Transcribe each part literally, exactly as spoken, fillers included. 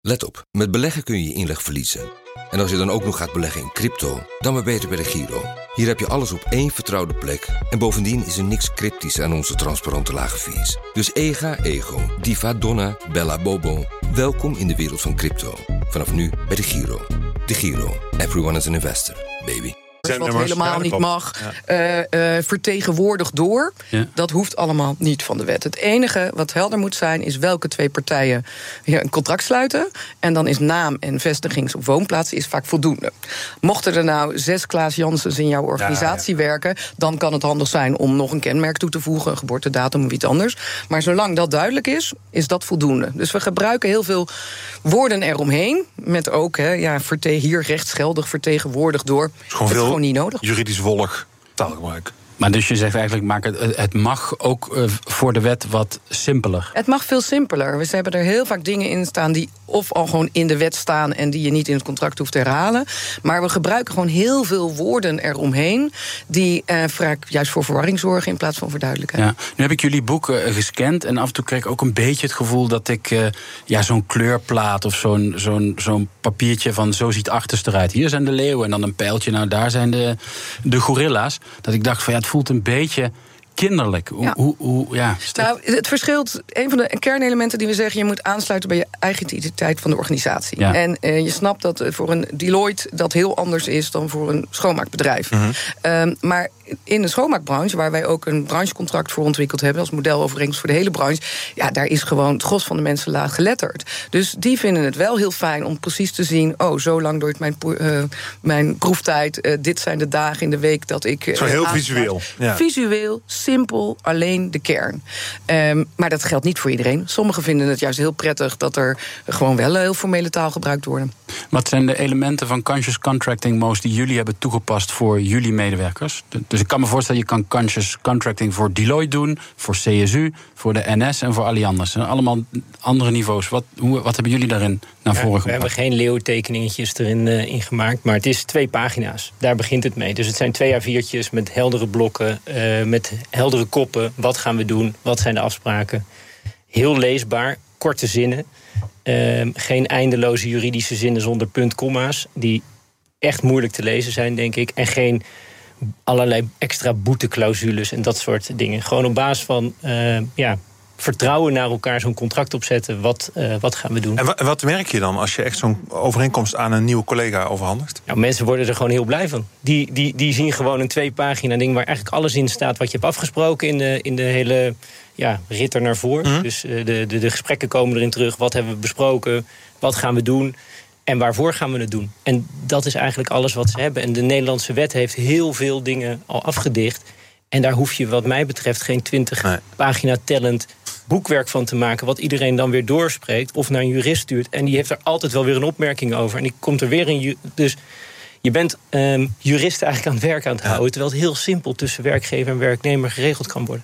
Let op, met beleggen kun je je inleg verliezen. En als je dan ook nog gaat beleggen in crypto, dan maar beter bij de Giro. Hier heb je alles op één vertrouwde plek. En bovendien is er niks cryptisch aan onze transparante lage fees. Dus ega, ego, diva, donna, bella, bobo. Welkom in de wereld van crypto. Vanaf nu bij de Giro. De Giro. Everyone is an investor, baby. Wat helemaal niet mag, uh, uh, vertegenwoordigd door. Ja. Dat hoeft allemaal niet van de wet. Het enige wat helder moet zijn, is welke twee partijen een contract sluiten. En dan is naam en vestigings- of woonplaats is vaak voldoende. Mochten er nou zes Klaas Janssens in jouw organisatie ja, ja. werken, dan kan het handig zijn om nog een kenmerk toe te voegen, een geboortedatum of iets anders. Maar zolang dat duidelijk is, is dat voldoende. Dus we gebruiken heel veel woorden eromheen. Met ook, hè, ja, verte- hier rechtsgeldig vertegenwoordigd door. Gewoon veel gewoon niet nodig. Juridisch wollig taalgebruik. Maar dus je zegt eigenlijk, maak het, het mag ook uh, voor de wet wat simpeler. Het mag veel simpeler. We hebben er heel vaak dingen in staan die of al gewoon in de wet staan en die je niet in het contract hoeft te herhalen. Maar we gebruiken gewoon heel veel woorden eromheen die uh, vaak juist voor verwarring zorgen in plaats van verduidelijken. Ja. Nu heb ik jullie boeken uh, gescand en af en toe kreeg ik ook een beetje het gevoel dat ik uh, ja, zo'n kleurplaat of zo'n, zo'n, zo'n papiertje van zo ziet achterste eruit. Hier zijn de leeuwen en dan een pijltje, nou daar zijn de, de gorilla's. Dat ik dacht van ja, het voelt een beetje kinderlijk. Hoe, ja. Hoe, hoe, ja. Nou, het verschilt. Een van de kernelementen die we zeggen, je moet aansluiten bij je eigen identiteit van de organisatie. Ja. En uh, je snapt dat voor een Deloitte dat heel anders is dan voor een schoonmaakbedrijf. Mm-hmm. Um, maar in de schoonmaakbranche, waar wij ook een branchecontract voor ontwikkeld hebben, als modelovereenkomst voor de hele branche, ja, daar is gewoon het gros van de mensen laag geletterd. Dus die vinden het wel heel fijn om precies te zien, oh, zo lang duurt mijn, uh, mijn proeftijd, uh, dit zijn de dagen in de week dat ik uh, zo heel visueel. Ja. Visueel, simpel, alleen de kern. Um, maar dat geldt niet voor iedereen. Sommigen vinden het juist heel prettig dat er gewoon wel heel formele taal gebruikt worden. Wat zijn de elementen van conscious contracting, Moos, die jullie hebben toegepast voor jullie medewerkers? Dus ik kan me voorstellen, je kan conscious contracting voor Deloitte doen, voor C S U, voor de N S en voor Allianz. Allemaal andere niveaus. Wat, hoe, wat hebben jullie daarin naar voren gebracht? We hebben geen leeuwtekeningetjes erin uh, in gemaakt, maar het is twee pagina's. Daar begint het mee. Dus het zijn twee A viertjes met heldere blokken, uh, met heldere koppen. Wat gaan we doen? Wat zijn de afspraken? Heel leesbaar, korte zinnen. Uh, geen eindeloze juridische zinnen zonder punt-komma's, die echt moeilijk te lezen zijn, denk ik. En geen allerlei extra boeteclausules en dat soort dingen. Gewoon op basis van uh, ja, vertrouwen naar elkaar zo'n contract opzetten. Wat, uh, wat gaan we doen? En wat, wat merk je dan als je echt zo'n overeenkomst aan een nieuwe collega overhandigt? Nou, mensen worden er gewoon heel blij van. Die, die, die zien gewoon een twee pagina ding waar eigenlijk alles in staat wat je hebt afgesproken in de, in de hele ja, rit er naar voren. Mm-hmm. Dus uh, de, de, de gesprekken komen erin terug. Wat hebben we besproken? Wat gaan we doen? En waarvoor gaan we het doen? En dat is eigenlijk alles wat ze hebben. En de Nederlandse wet heeft heel veel dingen al afgedicht. En daar hoef je wat mij betreft geen twintig nee. pagina tellend boekwerk van te maken, wat iedereen dan weer doorspreekt of naar een jurist stuurt. En die heeft er altijd wel weer een opmerking over. En die komt er weer een. Dus je bent um, jurist eigenlijk aan het werk aan het houden, ja. terwijl het heel simpel tussen werkgever en werknemer geregeld kan worden.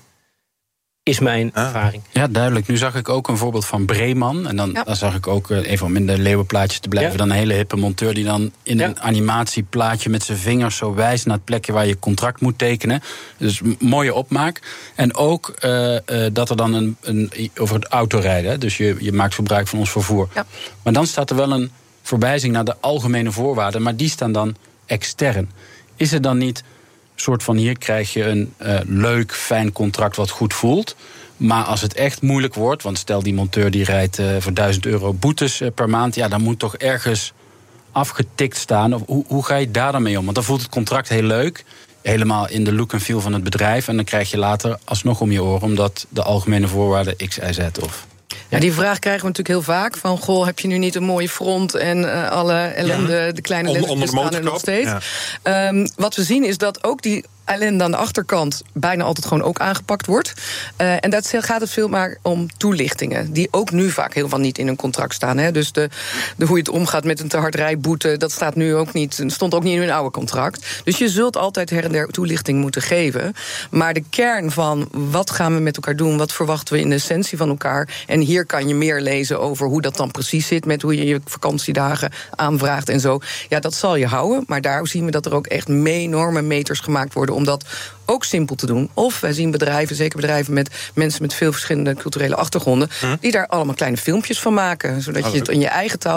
Is mijn ah. ervaring. Ja, duidelijk. Nu zag ik ook een voorbeeld van Breeman. En dan, ja. dan zag ik ook, uh, even om in de leeuwenplaatjes te blijven, ja. dan een hele hippe monteur die dan in ja. een animatieplaatje met zijn vingers zo wijst naar het plekje waar je contract moet tekenen. Dus m- mooie opmaak. En ook uh, uh, dat er dan een, een over het autorijden, dus je, je maakt gebruik van ons vervoer. Ja. Maar dan staat er wel een verwijzing naar de algemene voorwaarden, maar die staan dan extern. Is er dan niet soort van, hier krijg je een uh, leuk, fijn contract wat goed voelt. Maar als het echt moeilijk wordt, want stel die monteur die rijdt uh, voor duizend euro boetes uh, per maand, ja, dan moet toch ergens afgetikt staan. Of, hoe, hoe ga je daar dan mee om? Want dan voelt het contract heel leuk, helemaal in de look en feel van het bedrijf. En dan krijg je later alsnog om je oren, omdat de algemene voorwaarden X, Y, Z of. Ja, die vraag krijgen we natuurlijk heel vaak. Van, goh, heb je nu niet een mooie front en uh, alle ellende, ja. de kleine lettertjes staan er nog steeds. Ja. Um, wat we zien is dat ook die ellende aan de achterkant bijna altijd gewoon ook aangepakt wordt. Uh, en dat gaat het veel maar om toelichtingen, die ook nu vaak heel veel niet in een contract staan. Hè. Dus de, de, hoe je het omgaat met een te hard rijboete, dat staat nu ook niet, stond ook niet in hun oude contract. Dus je zult altijd her en der toelichting moeten geven. Maar de kern van wat gaan we met elkaar doen, wat verwachten we in de essentie van elkaar, en hier kan je meer lezen over hoe dat dan precies zit, met hoe je je vakantiedagen aanvraagt en zo. Ja, dat zal je houden, maar daar zien we dat er ook echt enorme meters gemaakt worden om dat ook simpel te doen. Of wij zien bedrijven, zeker bedrijven met mensen met veel verschillende culturele achtergronden, hm? die daar allemaal kleine filmpjes van maken, zodat oh, je het in je eigen taal